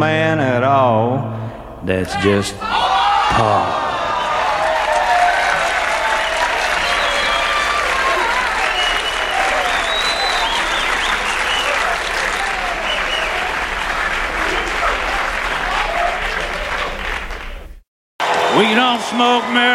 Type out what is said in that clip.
man at all. That's just Paul. We don't smoke marijuana.